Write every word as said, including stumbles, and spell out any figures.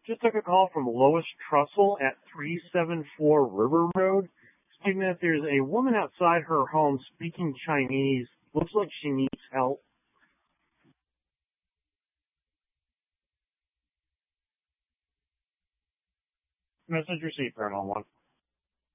Just took a call from Lois Trussell at three seven four River Road, stating that there's a woman outside her home speaking Chinese. Looks like she needs help. Message received, Paranormal One.